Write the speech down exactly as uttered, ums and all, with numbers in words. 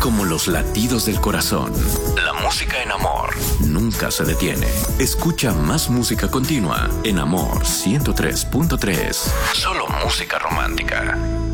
como los latidos del corazón. La música en Amor nunca se detiene. Escucha más música continua en Amor ciento tres punto tres. Solo música romántica.